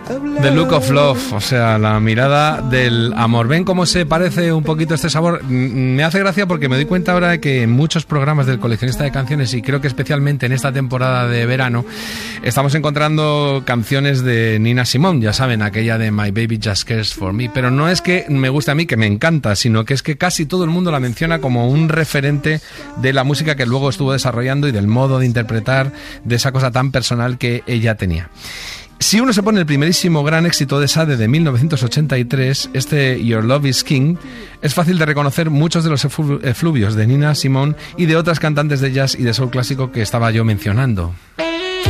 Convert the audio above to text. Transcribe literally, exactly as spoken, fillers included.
The Look of Love, o sea, la mirada del amor. ¿Ven cómo se parece un poquito este sabor? Me hace gracia porque me doy cuenta ahora de que en muchos programas del Coleccionista de Canciones, y creo que especialmente en esta temporada de verano, estamos encontrando canciones de Nina Simone, ya saben, aquella de My Baby Just Cares For Me, pero no es que me guste a mí, que me encanta, sino que es que casi todo el mundo la menciona como un referente de la música que luego estuvo desarrollando y del modo de interpretar, de esa cosa tan personal que ella tenía. Si uno se pone el primerísimo gran éxito de Sade de mil novecientos ochenta y tres, este Your Love Is King, es fácil de reconocer muchos de los efluvios de Nina Simone y de otras cantantes de jazz y de soul clásico que estaba yo mencionando.